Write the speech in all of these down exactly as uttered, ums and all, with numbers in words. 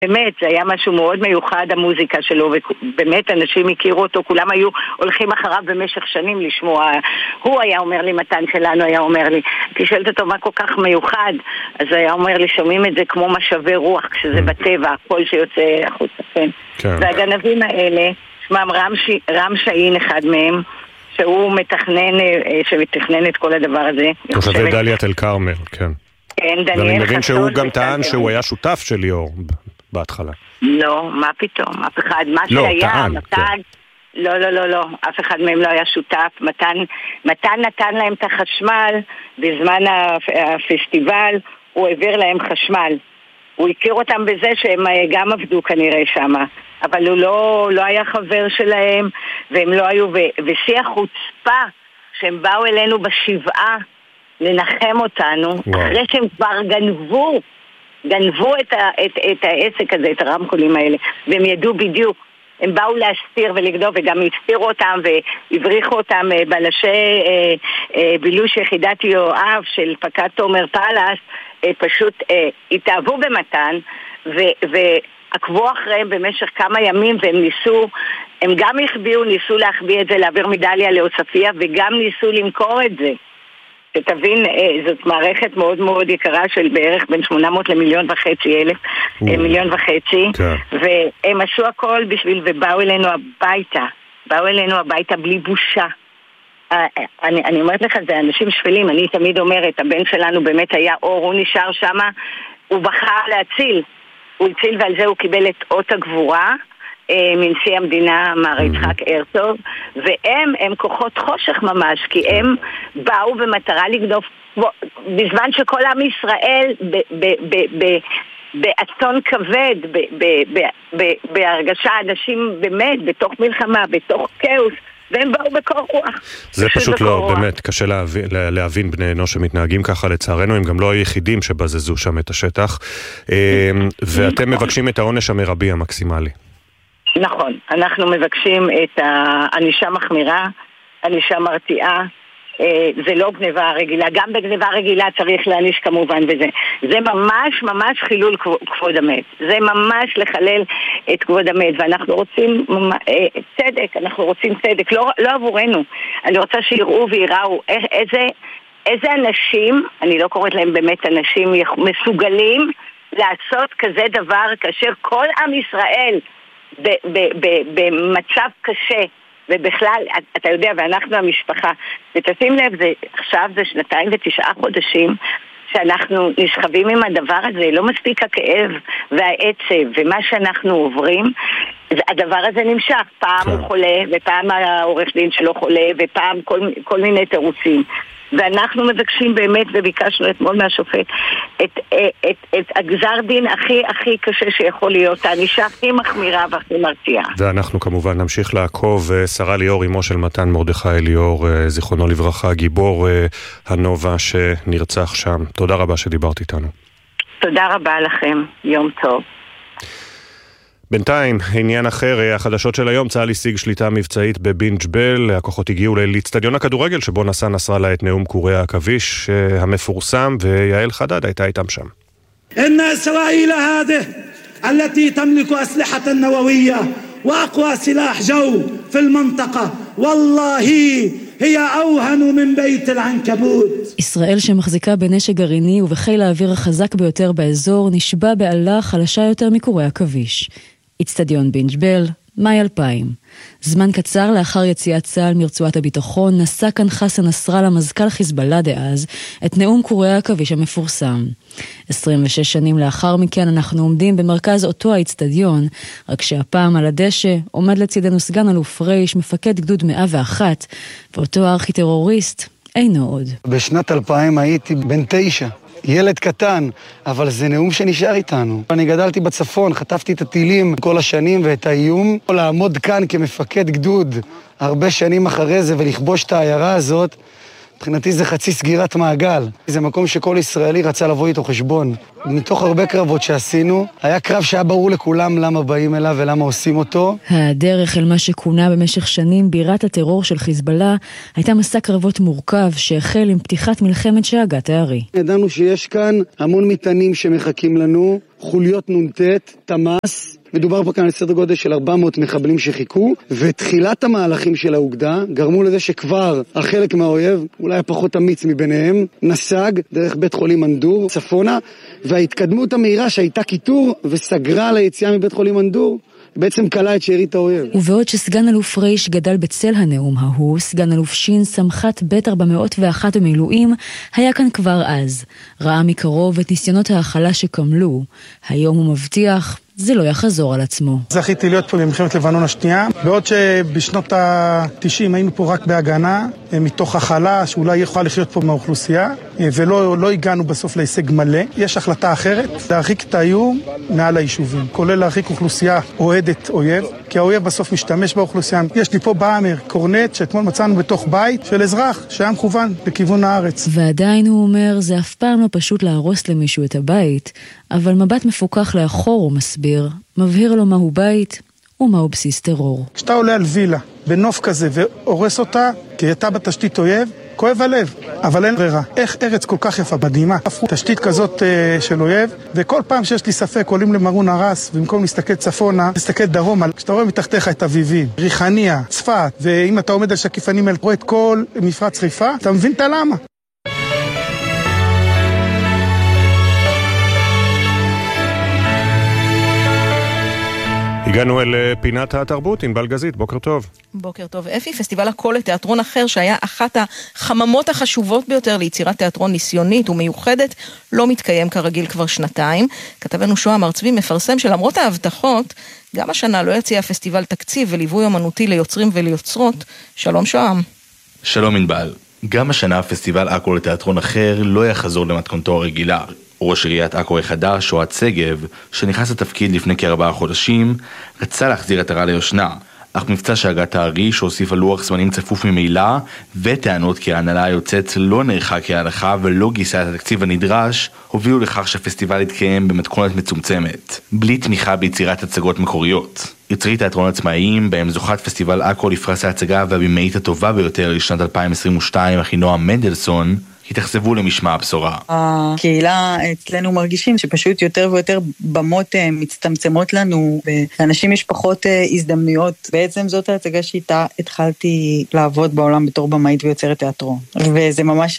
באמת, זה היה משהו מאוד מיוחד, המוזיקה שלו, ובאמת אנשים הכירו אותו, כולם היו הולכים אחריו במשך שנים לשמוע. הוא היה אומר לי, מתן שלנו היה אומר לי, תשאלת אותו מה כל כך מיוחד, אז היה אומר לי, שומעים את זה כמו משאבי רוח, כשזה בטבע, כל שיוצא החוצה, כן. כן. והגנבים האלה, שמם רם, ש... רם שאין אחד מהם, שהוא מתכנן, שמתכנן את כל הדבר הזה. תושבי דליית אל כרמל, כן. כן, דניאל ואני מבין שהוא גם חסות טען שהוא היה שותף של ליאור בהתחלה. לא, מה פתאום, אף אחד, מה לא, שהיה, טען, מתן, כן. לא, לא, לא, לא, אף אחד מהם לא היה שותף, מתן, מתן נתן להם את החשמל, בזמן הפסטיבל, הוא העביר להם חשמל. הוא הכיר אותם בזה שהם גם עבדו כנראה שם, אבל הוא לא, לא היה חבר שלהם, והם לא היו, ושיא החוצפה, שהם באו אלינו בשבעה, לנחם אותנו, וואו. אחרי שהם כבר גנבו, גנבו את, ה, את, את העסק הזה, את הרמקולים האלה, והם ידעו בדיוק, הם באו להסתיר ולגדוב, וגם הסתירו אותם והבריחו אותם בלשי אה, אה, בילוש יחידת יואב של פקד תומר פלס, אה, פשוט אה, התאהבו במתן, ו, ועקבו אחריהם במשך כמה ימים, והם ניסו, הם גם החביאו, ניסו להחביא את זה, להעביר מדליה לעוספיה, וגם ניסו למכור את זה. שתבין, זאת מערכת מאוד מאוד יקרה של בערך בין שמונה מאות למיליון וחצי אלף, מיליון וחצי, והם עשו הכל בשביל, ובאו אלינו הביתה, באו אלינו הביתה בלי בושה. אני, אני אומרת לך, זה אנשים שפלים, אני תמיד אומרת, הבן שלנו באמת היה אור, הוא נשאר שם, הוא בחר להציל, הוא הציל ועל זה הוא קיבל את אות הגבורה, מנשיא המדינה מר יצחק הרצוג, והם הם כוחות חושך ממש, כי הם באו במטרה לגנוב, בזמן שכל עם ישראל באסון כבד, בהרגשה אנשים באמת בתוך מלחמה, בתוך כאוס, והם באו בקור רוח. זה פשוט לא, באמת, קשה להבין, להבין בני אנוש שמתנהגים ככה לצערנו, הם גם לא היחידים שבזזו שם את השטח, ואתם מבקשים את העונש המרבי המקסימלי. נכון, אנחנו מבקשים את הענישה מחמירה, ענישה מרתיעה, זה לא גניבה רגילה, גם בגניבה רגילה צריך להעניש כמובן בזה. זה ממש ממש חילול כבוד המת, זה ממש לחלל את כבוד המת, ואנחנו רוצים צדק, אנחנו רוצים צדק, לא, לא עבורנו, אני רוצה שיראו ויראו איזה, איזה אנשים, אני לא קוראת להם באמת אנשים מסוגלים לעשות כזה דבר כאשר כל עם ישראל במצב קשה, ובכלל, אתה יודע, ואנחנו המשפחה, ותשים לב, זה, עכשיו זה שנתיים ותשעה חודשים שאנחנו נשכבים עם הדבר הזה, לא מספיק הכאב והעצב ומה שאנחנו עוברים, הדבר הזה נמשך, פעם הוא חולה ופעם העורך דין שלו חולה ופעם כל, כל מיני תירוצים, ואנחנו מבקשים באמת, וביקשנו אתמול מהשופט, את, את, את הגזר דין הכי הכי קשה שיכול להיות, הענישה הכי מחמירה והכי מרתיעה. ואנחנו כמובן נמשיך לעקוב. שרה ליאור, אמו של מתן מרדכי ליאור, זיכרונו לברכה, גיבור הנובה שנרצח שם. תודה רבה שדיברת איתנו. תודה רבה לכם, יום טוב. בינתיים, עניין אחר, החדשות של היום, צה"ל השיג שליטה מבצעית בבינג' בל, הכוחות הגיעו לאצטדיון הכדורגל שבו נשא נסראללה את נאום קורי העכביש המפורסם, ויעל חדד הייתה איתם שם. إن إسرائيل هذه التي تملك أسلحة نووية وأقوى سلاح جو في المنطقة والله هي أوهن من بيت العنكبوت. ישראל שמחזיקה בנשק גרעיני ובחיל האוויר החזק ביותר באזור נשבע בעלה חלשה יותר מקורי העכביש. אצטדיון בינג' בל, מאי אלפיים. זמן קצר לאחר יציאת צה"ל מרצועת הביטחון, נשא כאן חסן נסראללה, מזכ"ל חיזבאללה דאז, את נאום קורי העכביש המפורסם. עשרים ושש שנים לאחר מכן אנחנו עומדים במרכז אותו האצטדיון, רק שהפעם על הדשא עומד לצידנו סגן אלוף פרייש, מפקד גדוד מאה ואחת, ואותו הארכי-טרוריסט אינו עוד. בשנת אלפיים הייתי בן תשע. ילד קטן, אבל זה נאום שנשאר איתנו. אני גדלתי בצפון, חטפתי את הטילים כל השנים ואת האיום. לעמוד כאן כמפקד גדוד הרבה שנים אחרי זה ולכבוש את העיירה הזאת, מבחינתי זה חצי סגירת מעגל. זה מקום שכל ישראלי רצה לבוא איתו חשבון. מתוך הרבה קרבות שעשינו, היה קרב שהיה ברור לכולם למה באים אליו ולמה עושים אותו. הדרך אל מה שכונה במשך שנים בירת הטרור של חיזבאללה הייתה מסע קרבות מורכב שהחל עם פתיחת מלחמת שאגת הערי. ידענו שיש כאן המון מטענים שמחכים לנו, חוליות נונטט, תמאס, מדובר פה כאן על סדר גודל של ארבע מאות מחבלים שחיכו, ותחילת המהלכים של האוגדה גרמו לזה שכבר החלק מהאויב, אולי הפחות אמיץ מביניהם, נסג דרך בית חולים מנדור צפונה, וההתקדמות המהירה שהייתה כיתור וסגרה על היציאה מבית חולים מנדור, בעצם קלה את שארית האויב. ובעוד שסגן אלוף רייש גדל בצל הנאום ההוא, סגן אלוף שין סמכת בית ארבע מאות ואחת במילואים היה כאן כבר אז. ראה מקרוב את ניסיונות ההכלה שקמלו. היום הוא מבטיח, זה לא יחזור על עצמו. זכיתי להיות פה במלחמת לבנון השנייה, בעוד שבשנות ה-תשעים היינו פה רק בהגנה, מתוך הכלה שאולי יכולה לחיות פה מהאוכלוסייה, ולא לא הגענו בסוף להישג מלא. יש החלטה אחרת, להרחיק את האיום מעל היישובים, כולל להרחיק אוכלוסייה אוהדת אויב, כי האויב בסוף משתמש באוכלוסייה. יש לי פה באמר, קורנט, שאתמול מצאנו בתוך בית של אזרח שהיה מכוון לכיוון הארץ. ועדיין הוא אומר, זה אף פעם לא פשוט להרוס למישהו את הבית, אבל מבט מפוקח לאחור הוא מסביר, מבהיר לו מהו בית ומהו בסיס טרור. כשאתה עולה על וילה בנוף כזה והורס אותה, כי הייתה בתשתית אויב, כואב הלב, אבל אין ברירה. איך ארץ כל כך יפה, מדהימה, הפכו תשתית כזאת uh, של אויב, וכל פעם שיש לי ספק עולים למרון הרס, במקום להסתכל צפונה, להסתכל דרומה, כשאתה רואה מתחתיך את אביבים, ריחניה, צפת, ואם אתה עומד על שקיפנים אל רואה את כל מפרץ חיפה, אתה מבין את הלמה. הגענו אל פינת התרבות עם בלגזית, בוקר טוב. בוקר טוב. אפי, פסטיבל הקול לתיאטרון אחר שהיה אחת החממות החשובות ביותר ליצירת תיאטרון ניסיונית ומיוחדת, לא מתקיים כרגיל כבר שנתיים. כתבנו שוהם ארצבי מפרסם שלמרות ההבטחות, גם השנה לא יציע הפסטיבל תקציב וליווי אמנותי ליוצרים וליוצרות. שלום שוהם. שלום ענבל. גם השנה הפסטיבל הקול לתיאטרון אחר לא יחזור למתכונתו הרגילה. ראש עיריית עכו החדש, אוהד שגב, שנכנס לתפקיד לפני כארבעה חודשים, רצה להחזיר את הרע ליושנה, אך מבצע שהגת הארי שהוסיף על לוח זמנים צפוף ממילא, וטענות כי ההנהלה היוצאת לא נערכה כהלכה ולא גייסה את התקציב הנדרש, הובילו לכך שהפסטיבל יתקיים במתכונת מצומצמת, בלי תמיכה ביצירת הצגות מקוריות. יוצרי תיאטרון עצמאיים, בהם זוכת פסטיבל עכו לפרס ההצגה והבימאית הטובה ביותר לשנת אלפיים עשרים ושתיים, אחינועם מנדלסון, התאכזבו למשמע הבשורה. הקהילה אצלנו מרגישים שפשוט יותר ויותר במות מצטמצמות לנו, ואנשים יש פחות הזדמנויות. בעצם זאת ההצגה שאיתה התחלתי לעבוד בעולם בתור במאית ויוצרת תיאטרון. וזה ממש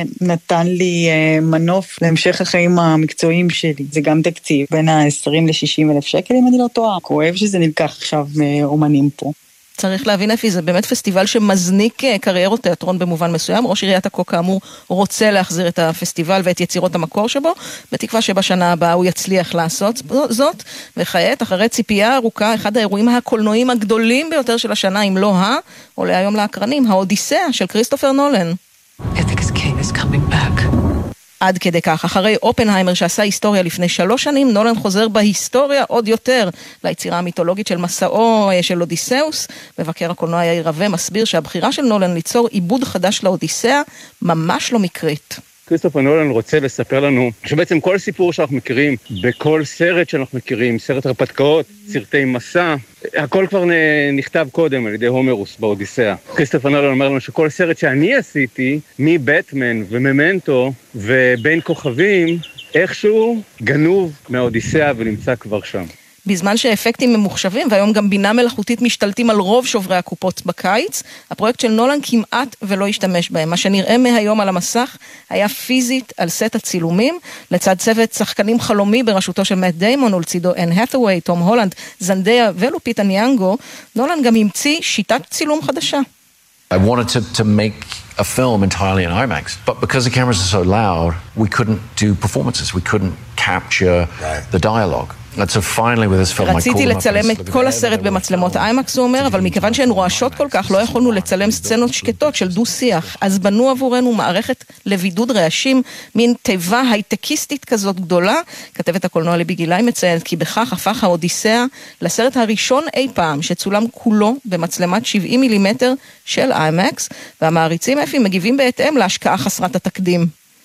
נתן לי מנוף להמשך החיים המקצועיים שלי. זה גם תקציב, בין ה-עשרים ל-שישים אלף שקל, אם אני לא טועה. כואב שזה נלקח עכשיו מאומנים פה. צריך להבין אפי, זה באמת פסטיבל שמזניק קריירות תיאטרון במובן מסוים. ראש עיריית עכו כאמור רוצה להחזיר את הפסטיבל ואת יצירות המקור שבו, בתקווה שבשנה הבאה הוא יצליח לעשות זאת. וכעת, אחרי ציפייה ארוכה, אחד האירועים הקולנועיים הגדולים ביותר של השנה, אם לא ה, עולה היום לאקרנים, האודיסאה של כריסטופר נולן. Ethics King is coming back. עד כדי כך, אחרי אופנהיימר שעשה היסטוריה לפני שלוש שנים, נולן חוזר בהיסטוריה עוד יותר ליצירה המיתולוגית של מסעו של אודיסאוס. מבקר הקולנוע יאיר רווה מסביר שהבחירה של נולן ליצור עיבוד חדש לאודיסאה ממש לא מקרית. כריסטופר נולן רוצה לספר לנו שבעצם כל סיפור שאנחנו מכירים, בכל סרט שאנחנו מכירים, סרט הרפתקאות, סרטי מסע, הכל כבר נכתב קודם על ידי הומרוס באודיסאה. כריסטופר נולן אומר לנו שכל סרט שאני עשיתי, מבטמן וממנטו ובין כוכבים, איכשהו גנוב מהאודיסאה ונמצא כבר שם. בזמן שאפקטים ממוחשבים, והיום גם בינה מלאכותית משתלטים על רוב שוברי הקופות בקיץ, הפרויקט של נולן כמעט ולא השתמש בהם. מה שנראה מהיום על המסך היה פיזית על סט הצילומים, לצד צוות שחקנים חלומי בראשותו של מאט דיימון, ולצידו אן האת'ווי, תום הולנד, זנדיה ולופיטה ניאנגו. נולן גם המציא שיטת צילום חדשה. I wanted to, to make a film entirely in IMAX, but because the cameras are so loud, we couldn't do performances, we couldn't capture right. the dialogue. רציתי לצלם את כל הסרט במצלמות איימקס, הוא אומר, אבל מכיוון שהן רועשות כל כך, לא יכולנו לצלם סצנות שקטות של דו-שיח. אז בנו עבורנו מערכת לבידוד רעשים, מין תיבה הייטקיסטית כזאת גדולה. כתבת הקולנוע ליבי גילאי מציינת כי בכך הפך האודיסאה לסרט הראשון אי פעם שצולם כולו במצלמת שבעים מילימטר של איימקס, והמעריצים אפי מגיבים בהתאם להשקעה חסרת התקדים.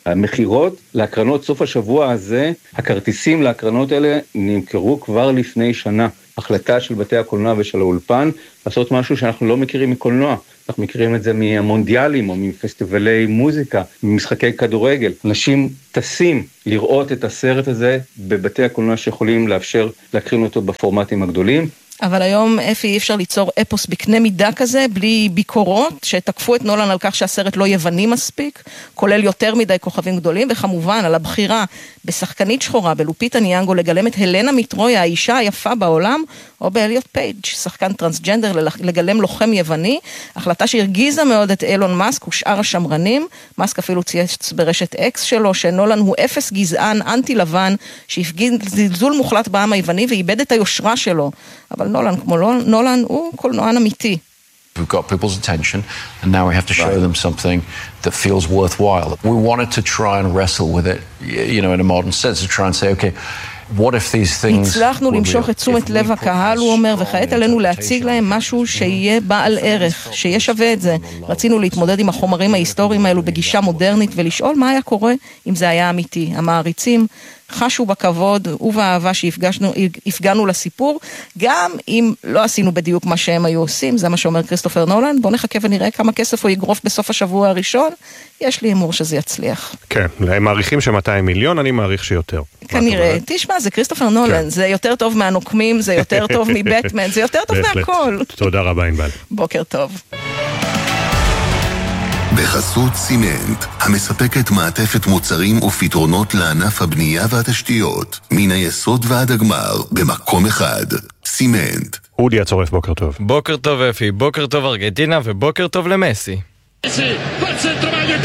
המחירות להקרנות סוף השבוע הזה, הכרטיסים להקרנות האלה נמכרו כבר לפני שנה. החלטה של בתי הקולנוע ושל האולפן, לעשות משהו שאנחנו לא מכירים מקולנוע. אנחנו מכירים את זה מהמונדיאלים או מפסטיבלי מוזיקה, ממשחקי כדורגל. אנשים טסים לראות את הסרט הזה בבתי הקולנוע שיכולים לאפשר להקרין אותו בפורמטים הגדולים. אבל היום אפי אי אפשר ליצור אפוס בקנה מידה כזה, בלי ביקורות שתקפו את נולן על כך שהסרט לא יווני מספיק, כולל יותר מדי כוכבים גדולים, וכמובן על הבחירה בשחקנית שחורה, בלופיטה ניאנגו, לגלם את הלנה מטרויה, האישה היפה בעולם, או באליוט פייג', שחקן טרנסג'נדר, לגלם לוחם יווני, החלטה שהרגיזה מאוד את אילון מאסק ושאר השמרנים. מאסק אפילו צייץ ברשת אקס שלו, שנולן הוא אפס גזען, אנטי לבן, שהפגין זלזול מוחלט בעם היווני, ואיבד את היושרה שלו. אבל נולן, כמו נולן, הוא קולנוען אמיתי. We've got people's attention, and now we have to show right. them something that feels worthwhile. We wanted to try and wrestle with it, you know, in a modern sense, to try and say, okay, what if these things... הצלחנו למשוך את תשומת לב הקהל, הוא אומר, וכעת עלינו להציג להם משהו שיהיה בעל ערך, שיהיה שווה את זה. רצינו להתמודד עם החומרים ההיסטוריים האלו בגישה מודרנית, ולשאול מה היה קורה אם זה היה אמיתי. המעריצים חשו בכבוד ובאהבה שהפגענו לסיפור, גם אם לא עשינו בדיוק מה שהם היו עושים, זה מה שאומר כריסטופר נולן. בוא נחכה ונראה כמה כסף הוא יגרוף בסוף השבוע הראשון, יש לי אמור שזה יצליח. כן, הם מעריכים ש-מאתיים מיליון, אני מעריך שיותר. כנראה, תשמע, זה כריסטופר נולן, זה יותר טוב מהנוקמים, זה יותר טוב מבטמן, זה יותר טוב מהכל. תודה רבה, ענבל. בוקר טוב. בחסות סימנט, המספקת מעטפת מוצרים ופתרונות לענף הבנייה והתשתיות, מן היסוד ועד הגמר, במקום אחד. סימנט. אודי הצורף, בוקר טוב. בוקר טוב אפי, בוקר טוב ארגנטינה ובוקר טוב למסי.